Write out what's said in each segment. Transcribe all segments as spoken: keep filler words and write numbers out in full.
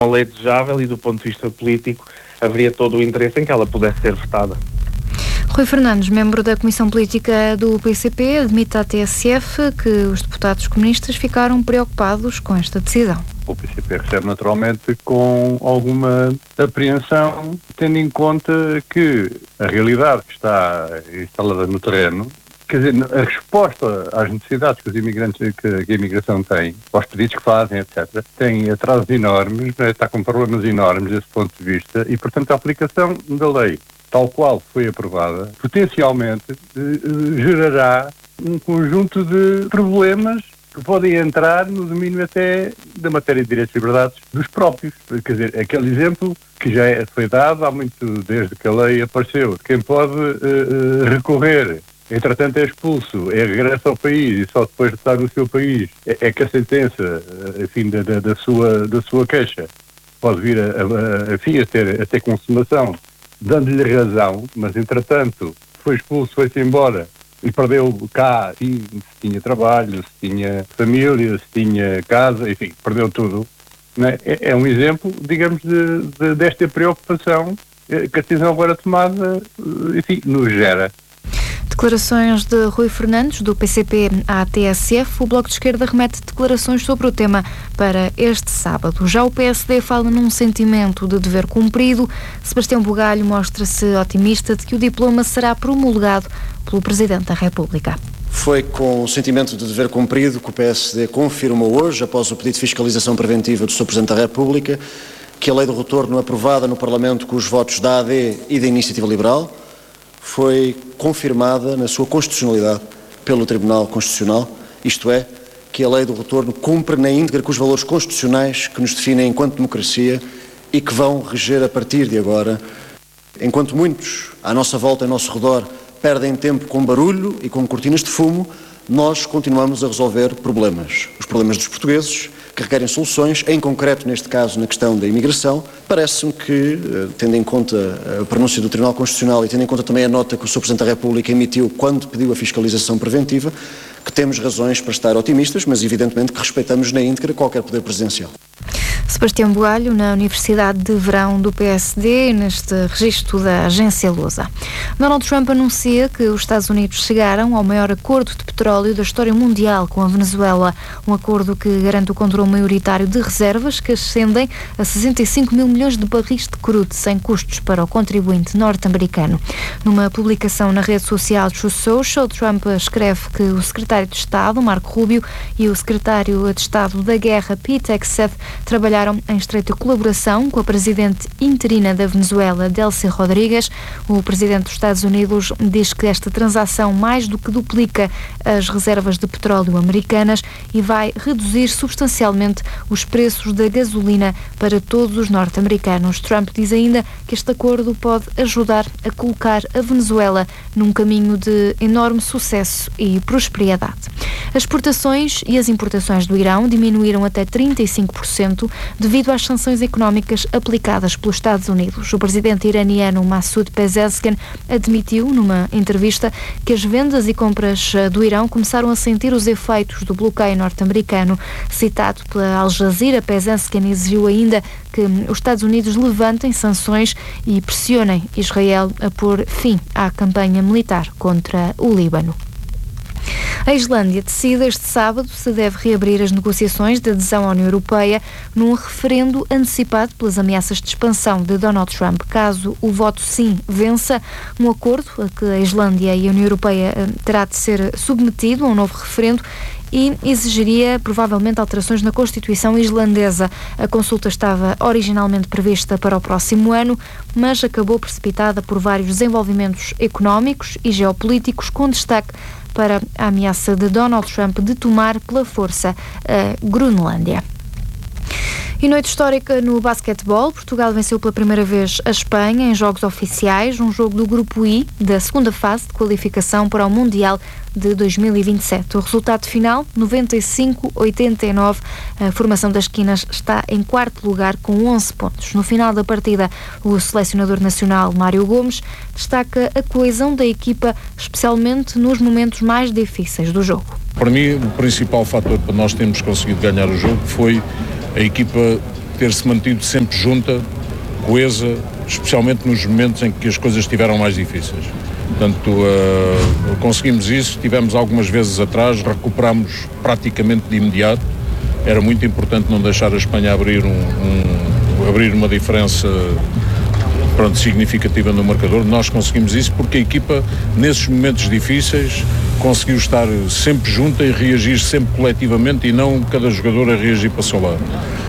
uma lei desejável e, do ponto de vista político, haveria todo o interesse em que ela pudesse ser votada. Rui Fernandes, membro da Comissão Política do P C P, admite à T S F que os deputados comunistas ficaram preocupados com esta decisão. O P C P recebe naturalmente com alguma apreensão, tendo em conta que a realidade que está instalada no terreno, quer dizer, a resposta às necessidades que os imigrantes, que, que a imigração tem, aos pedidos que fazem, etcétera, tem atrasos enormes, né, está com problemas enormes desse ponto de vista e, portanto, a aplicação da lei, tal qual foi aprovada, potencialmente eh, gerará um conjunto de problemas que podem entrar no domínio até da matéria de direitos e liberdades dos próprios. Quer dizer, aquele exemplo que já foi dado há muito, desde que a lei apareceu. Quem pode uh, recorrer, entretanto é expulso, é regressa ao país e só depois de estar no seu país é, é que a sentença, enfim, da, da, da, sua, da sua queixa pode vir a, a, a, enfim, a, ter, a ter consumação, dando-lhe razão, mas entretanto foi expulso, foi-se embora e perdeu cá, sim, se tinha trabalho, se tinha família, se tinha casa, enfim, perdeu tudo. Não é? É, é um exemplo, digamos, de, de, desta preocupação que a decisão agora tomada, enfim, nos gera. Declarações de Rui Fernandes, do P C P à T S F. O Bloco de Esquerda remete declarações sobre o tema para este sábado. Já o P S D fala num sentimento de dever cumprido. Sebastião Bugalho mostra-se otimista de que o diploma será promulgado pelo Presidente da República. Foi com o sentimento de dever cumprido que o P S D confirmou hoje, após o pedido de fiscalização preventiva do senhor Presidente da República, que a lei do retorno aprovada no Parlamento com os votos da A D e da Iniciativa Liberal foi confirmada na sua constitucionalidade pelo Tribunal Constitucional, isto é, que a lei do retorno cumpre na íntegra com os valores constitucionais que nos definem enquanto democracia e que vão reger a partir de agora. Enquanto muitos, à nossa volta, ao nosso redor, perdem tempo com barulho e com cortinas de fumo, nós continuamos a resolver problemas. Os problemas dos portugueses, que requerem soluções, em concreto, neste caso, na questão da imigração. Parece-me que, tendo em conta a pronúncia do Tribunal Constitucional e tendo em conta também a nota que o senhor Presidente da República emitiu quando pediu a fiscalização preventiva, que temos razões para estar otimistas, mas evidentemente que respeitamos na íntegra qualquer poder presidencial. Sebastião Bugalho, na Universidade de Verão do P S D, neste registro da agência Lusa. Donald Trump anuncia que os Estados Unidos chegaram ao maior acordo de petróleo da história mundial com a Venezuela, um acordo que garante o controle maioritário de reservas que ascendem a sessenta e cinco mil milhões de barris de crudo sem custos para o contribuinte norte-americano. Numa publicação na rede social Truth Social, Trump escreve que o secretário de Estado, Marco Rubio, e o secretário de Estado da Guerra, Pete Hegseth, trabalharam em estreita colaboração com a presidente interina da Venezuela, Delcy Rodrigues. O presidente dos Estados Unidos diz que esta transação mais do que duplica as reservas de petróleo americanas e vai reduzir substancialmente os preços da gasolina para todos os norte-americanos. Trump diz ainda que este acordo pode ajudar a colocar a Venezuela num caminho de enorme sucesso e prosperidade. As exportações e as importações do Irão diminuíram até trinta e cinco por cento devido às sanções económicas aplicadas pelos Estados Unidos. O presidente iraniano Massoud Pezeshkian admitiu numa entrevista que as vendas e compras do Irão começaram a sentir os efeitos do bloqueio norte-americano. Citado pela Al Jazeera, Pezeshkian exigiu ainda que os Estados Unidos levantem sanções e pressionem Israel a pôr fim à campanha militar contra o Líbano. A Islândia decide este sábado se deve reabrir as negociações de adesão à União Europeia num referendo antecipado pelas ameaças de expansão de Donald Trump. Caso o voto sim vença, um acordo a que a Islândia e a União Europeia terá de ser submetido a um novo referendo e exigiria provavelmente alterações na Constituição islandesa. A consulta estava originalmente prevista para o próximo ano, mas acabou precipitada por vários desenvolvimentos económicos e geopolíticos, com destaque para a ameaça de Donald Trump de tomar pela força a Groenlândia. E noite histórica no basquetebol. Portugal venceu pela primeira vez a Espanha em jogos oficiais, um jogo do Grupo I da segunda fase de qualificação para o Mundial de dois mil e vinte e sete. O resultado final, noventa e cinco a oitenta e nove. A formação das esquinas está em quarto lugar com onze pontos. No final da partida, o selecionador nacional Mário Gomes destaca a coesão da equipa, especialmente nos momentos mais difíceis do jogo. Para mim, o principal fator para nós termos conseguido ganhar o jogo foi a equipa ter-se mantido sempre junta, coesa, especialmente nos momentos em que as coisas estiveram mais difíceis. Portanto, uh, conseguimos isso, tivemos algumas vezes atrás, recuperámos praticamente de imediato. Era muito importante não deixar a Espanha abrir, um, um, abrir uma diferença pronto, significativa no marcador. Nós conseguimos isso porque a equipa, nesses momentos difíceis, conseguiu estar sempre junta e reagir sempre coletivamente e não cada jogador a reagir para o seu lado.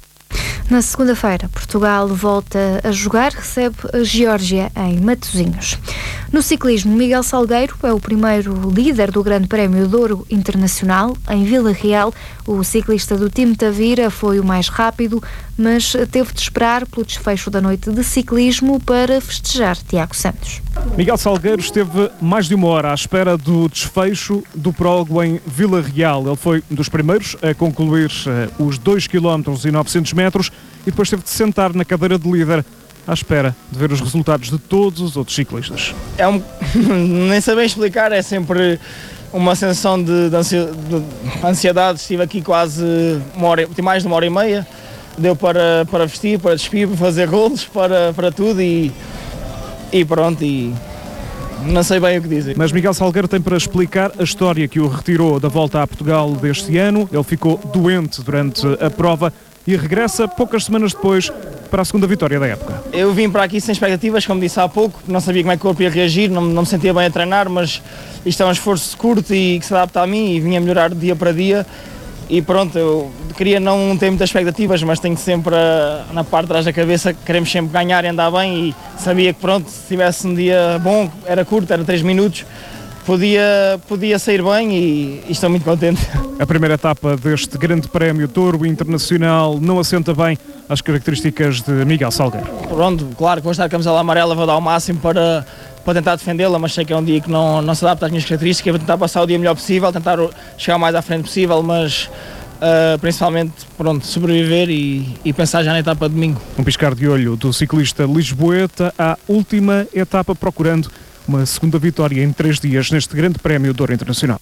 Na segunda-feira, Portugal volta a jogar, recebe a Geórgia em Matosinhos. No ciclismo, Miguel Salgueiro é o primeiro líder do Grande Prémio Douro Internacional. Em Vila Real, o ciclista do time Tavira foi o mais rápido, mas teve de esperar pelo desfecho da noite de ciclismo para festejar. Tiago Santos. Miguel Salgueiro esteve mais de uma hora à espera do desfecho do prólogo em Vila Real. Ele foi um dos primeiros a concluir uh, os dois quilómetros e novecentos metros e depois teve de sentar na cadeira de líder à espera de ver os resultados de todos os outros ciclistas. É um... nem saber explicar, é sempre uma sensação de, de, ansi... de ansiedade. Estive aqui quase uma hora, mais de uma hora e meia. Deu para, para vestir, para despir, para fazer golos, para, para tudo e, e pronto, e não sei bem o que dizer. Mas Miguel Salgueiro tem para explicar a história que o retirou da volta a Portugal deste ano. Ele ficou doente durante a prova e regressa poucas semanas depois para a segunda vitória da época. Eu vim para aqui sem expectativas, como disse há pouco, não sabia como é que o corpo ia reagir, não, não me sentia bem a treinar, mas isto é um esforço curto e que se adapta a mim e vinha melhorar de dia para dia. E pronto, eu queria não ter muitas expectativas, mas tenho sempre a, na parte de trás da cabeça, queremos sempre ganhar e andar bem e sabia que pronto, se tivesse um dia bom, era curto, era três minutos, podia, podia sair bem e, e estou muito contente. A primeira etapa deste Grande Prémio Douro Internacional não assenta bem às características de Miguel Salgueiro. Pronto, claro que vou estar a camisola amarela, vou dar o máximo para, para tentar defendê-la, mas sei que é um dia que não, não se adapta às minhas características, vou tentar passar o dia melhor possível, tentar chegar o mais à frente possível, mas uh, principalmente pronto, sobreviver e, e pensar já na etapa de domingo. Um piscar de olho do ciclista lisboeta à última etapa, procurando uma segunda vitória em três dias neste Grande Prémio Douro Internacional.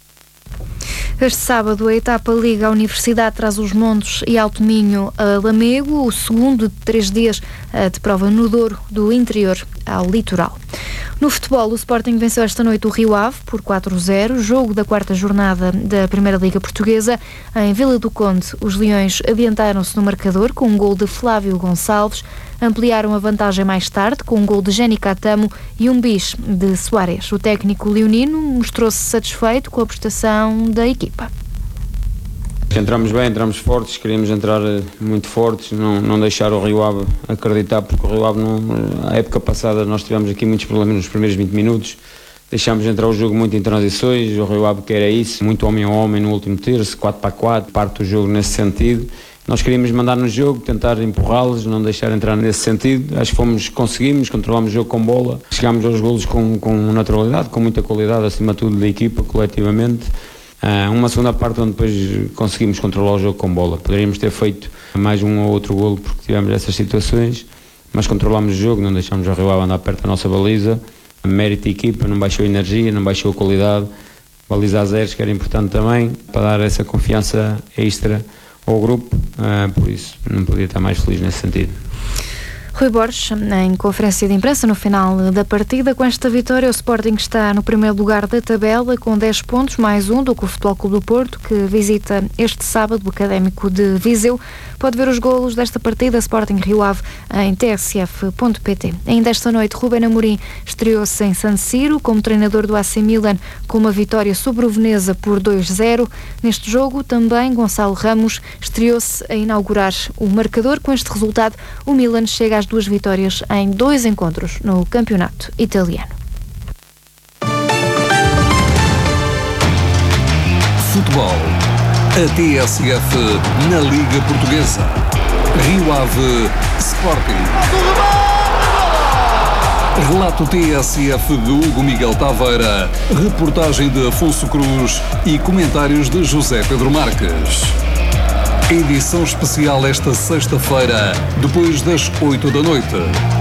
Este sábado a etapa liga a Universidade Trás-os-Montes e Alto Minho a Lamego, o segundo de três dias de prova no Douro, do interior ao litoral. No futebol, o Sporting venceu esta noite o Rio Ave por quatro a zero, jogo da quarta jornada da Primeira Liga Portuguesa. Em Vila do Conde, os Leões adiantaram-se no marcador com um gol de Flávio Gonçalves, ampliaram a vantagem mais tarde com um gol de Jenny Catamo e um bis de Soares. O técnico leonino mostrou-se satisfeito com a prestação da equipa. Entramos bem, entramos fortes, queríamos entrar muito fortes, não, não deixar o Rio Ave acreditar, porque o Rio Ave, não, a época passada, nós tivemos aqui muitos problemas nos primeiros vinte minutos, deixámos entrar o jogo muito em transições, o Rio Ave quer é isso, muito homem a homem no último terço, quatro para quatro, parte do jogo nesse sentido. Nós queríamos mandar no jogo, tentar empurrá-los, não deixar entrar nesse sentido. Acho que fomos, conseguimos, controlámos o jogo com bola, chegámos aos golos com, com naturalidade, com muita qualidade, acima de tudo da equipa, coletivamente. Uh, uma segunda parte onde depois conseguimos controlar o jogo com bola. Poderíamos ter feito mais um ou outro golo porque tivemos essas situações, mas controlámos o jogo, não deixámos o Rio Ave andar perto da nossa baliza. Mérito da equipa, não baixou a energia, não baixou a qualidade. Baliza a zeros, que era importante também, para dar essa confiança extra ao grupo, uh, por isso não podia estar mais feliz nesse sentido. Rui Borges, em conferência de imprensa no final da partida, com esta vitória o Sporting está no primeiro lugar da tabela com dez pontos, mais um do que o Futebol Clube do Porto, que visita este sábado o Académico de Viseu. Pode ver os golos desta partida Sporting Rio Ave em t s f ponto p t. Ainda esta noite, Ruben Amorim estreou-se em San Siro como treinador do A C Milan com uma vitória sobre o Veneza por dois a zero. Neste jogo, também Gonçalo Ramos estreou-se a inaugurar o marcador. Com este resultado, o Milan chega às duas vitórias em dois encontros no campeonato italiano. Futebol. A T S F na Liga Portuguesa. Rio Ave Sporting. Relato T S F de Hugo Miguel Taveira. Reportagem de Afonso Cruz e comentários de José Pedro Marques. Edição especial esta sexta-feira, depois das oito da noite.